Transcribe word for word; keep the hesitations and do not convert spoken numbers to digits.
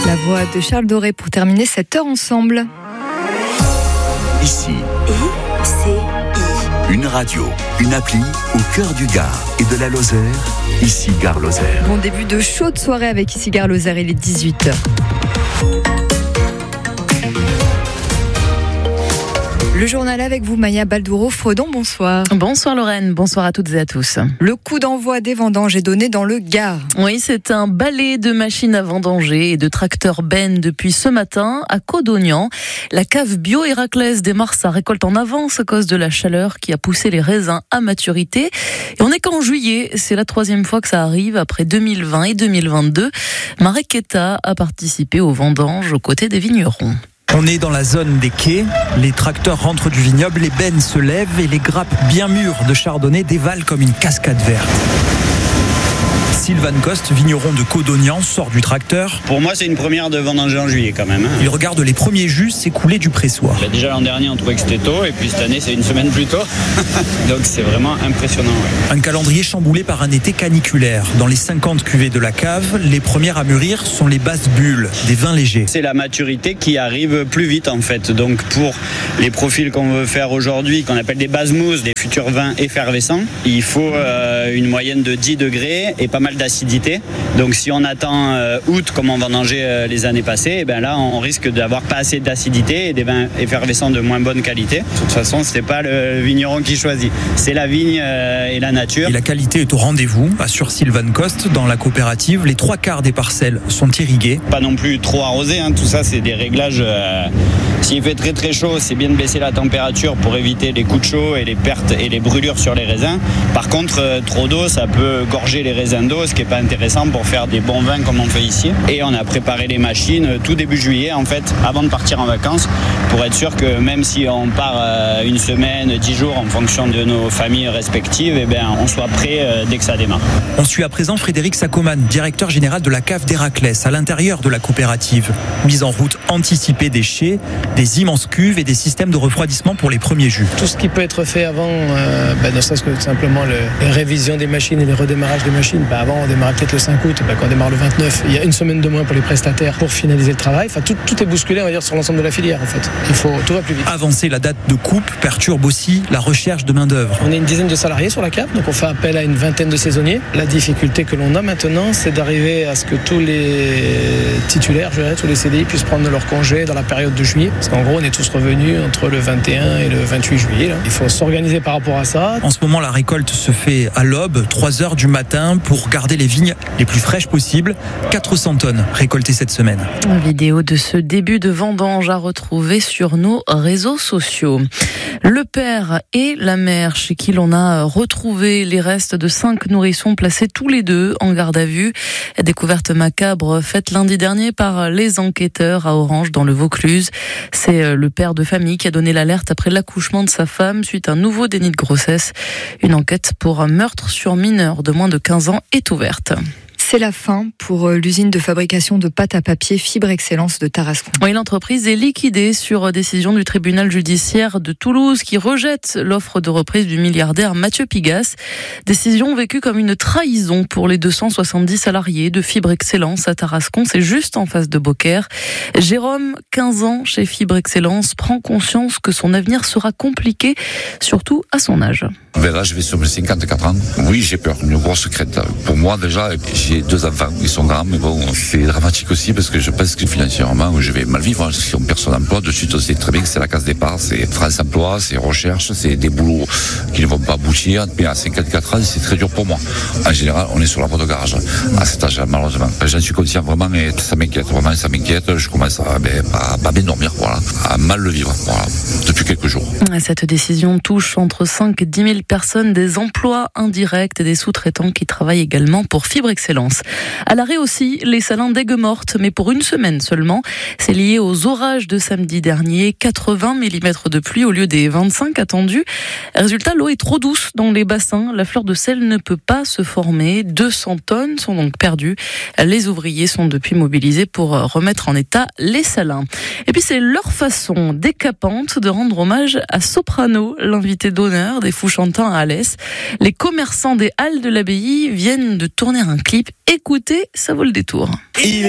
La voix de Charles Doré pour terminer cette heure ensemble. Ici, I C I. une radio, une appli au cœur du Gard et de la Lozère. Ici Gare Lozère. Bon début de chaude soirée avec Ici Gare Lozère, il est dix-huit heures. Le journal avec vous, Maya Baldouro-Fredon, bonsoir. Bonsoir Lorraine, bonsoir à toutes et à tous. Le coup d'envoi des vendanges est donné dans le Gard. Oui, c'est un balai de machines à vendanger et de tracteurs bennes depuis ce matin à Codognan. La cave bio Héraclès démarre sa récolte en avance à cause de la chaleur qui a poussé les raisins à maturité. Et on n'est qu'en juillet, c'est la troisième fois que ça arrive après deux mille vingt et deux mille vingt-deux. Marek Keta a participé aux vendanges aux côtés des vignerons. On est dans la zone des quais, les tracteurs rentrent du vignoble, les bennes se lèvent et les grappes bien mûres de chardonnay dévalent comme une cascade verte. Sylvain Coste, vigneron de Codognan, sort du tracteur. Pour moi, c'est une première de vendanger en juillet quand même. Il regarde les premiers jus s'écouler du pressoir. Bah déjà l'an dernier, on trouvait que c'était tôt, et puis cette année, c'est une semaine plus tôt. Donc c'est vraiment impressionnant. Ouais. Un calendrier chamboulé par un été caniculaire. Dans les cinquante cuvées de la cave, les premières à mûrir sont les basses bulles, des vins légers. C'est la maturité qui arrive plus vite en fait. Donc pour les profils qu'on veut faire aujourd'hui, qu'on appelle des basses mousses, des futurs vins effervescents, il faut euh, une moyenne de dix degrés et pas mal d'acidité. Donc si on attend euh, août comme on vendangeait euh, les années passées, et ben là on risque d'avoir pas assez d'acidité et des vins effervescents de moins bonne qualité. De toute façon, c'est pas le vigneron qui choisit, c'est la vigne euh, et la nature. Et la qualité est au rendez-vous, assure Sylvain Coste. Dans la coopérative, les trois quarts des parcelles sont irriguées. Pas non plus trop arrosé, hein. Tout ça c'est des réglages. Euh, s'il fait très très chaud, c'est bien de baisser la température pour éviter les coups de chaud et les pertes et les brûlures sur les raisins. Par contre, euh, trop d'eau, ça peut gorger les raisins d'eau, ce qui n'est pas intéressant pour faire des bons vins comme on fait ici. Et on a préparé les machines tout début juillet en fait, avant de partir en vacances, pour être sûr que même si on part euh, une semaine, dix jours en fonction de nos familles respectives, eh bien, on soit prêt euh, dès que ça démarre. On suit à présent Frédéric Sacoman, directeur général de la cave d'Héraclès, à l'intérieur de la coopérative. Mise en route anticipée des chais, des immenses cuves et des systèmes de refroidissement pour les premiers jus. Tout ce qui peut être fait avant, euh, ben, ne serait-ce que simplement le, les révisions des machines et les redémarrages des machines. Ben, avant, on démarrait peut-être le cinq août, ben, quand on démarre le vingt-neuf, il y a une semaine de moins pour les prestataires pour finaliser le travail. Enfin, tout, tout est bousculé, on va dire, sur l'ensemble de la filière, en fait. Il faut, tout va plus vite. Avancer la date de coupe perturbe aussi la recherche de main-d'œuvre. On est une dizaine de salariés sur la cave, donc on fait appel à une vingtaine de saisonniers. La difficulté que l'on a maintenant, c'est d'arriver à ce que tous les titulaires, je dirais, tous les C D I puissent prendre leur congé dans la période de juillet. Parce qu'en gros, on est tous revenus entre le vingt et un et le vingt-huit juillet. Là. Il faut s'organiser par rapport à ça. En ce moment, la récolte se fait à l'aube, trois heures du matin, pour garder les vignes les plus fraîches possibles. quatre cents tonnes récoltées cette semaine. Une vidéo de ce début de vendange à retrouver sur nos réseaux sociaux. Le père et la mère chez qui l'on a retrouvé les restes de cinq nourrissons placés tous les deux en garde à vue. Découverte macabre faite lundi dernier par les enquêteurs à Orange dans le Vaucluse. C'est le père de famille qui a donné l'alerte après l'accouchement de sa femme suite à un nouveau déni de grossesse. Une enquête pour un meurtre sur mineur de moins de quinze ans est ouverte. C'est la fin pour l'usine de fabrication de pâte à papier Fibre Excellence de Tarascon. Oui, l'entreprise est liquidée sur décision du tribunal judiciaire de Toulouse qui rejette l'offre de reprise du milliardaire Mathieu Pigasse. Décision vécue comme une trahison pour les deux cent soixante-dix salariés de Fibre Excellence à Tarascon. C'est juste en face de Beaucaire. Jérôme, quinze ans chez Fibre Excellence, prend conscience que son avenir sera compliqué, surtout à son âge. Ben là, je vais sur mes cinquante-quatre ans. Oui, j'ai peur, une grosse crainte. Pour moi, déjà, j'ai deux enfants, ils sont grands, mais bon, c'est dramatique aussi parce que je pense que financièrement, je vais mal vivre. Si on perd son emploi, de suite, on sait très bien que c'est la case départ, c'est France Emploi, c'est recherche, c'est des boulots qui ne vont pas aboutir. Mais à cinquante-quatre ans, c'est très dur pour moi. En général, on est sur la voie de garage à cet âge, malheureusement. J'en suis conscient vraiment et ça m'inquiète, vraiment, ça m'inquiète. Je commence à, ben, à, à bien dormir, voilà, à mal le vivre, voilà, depuis quelques jours. Cette décision touche entre cinq et dix mille personnes, des emplois indirects et des sous-traitants qui travaillent également pour Fibre Excellence. À l'arrêt aussi, les salins d'Aigues-Mortes, mais pour une semaine seulement. C'est lié aux orages de samedi dernier, quatre-vingts millimètres de pluie au lieu des vingt-cinq attendus. Résultat, l'eau est trop douce dans les bassins. La fleur de sel ne peut pas se former. deux cents tonnes sont donc perdues. Les ouvriers sont depuis mobilisés pour remettre en état les salins. Et puis c'est leur façon décapante de rendre hommage à Soprano, l'invité d'honneur des Fouchantins à Alès. Les commerçants des Halles de l'Abbaye viennent de tourner un clip. Écoutez, ça vaut le détour. Il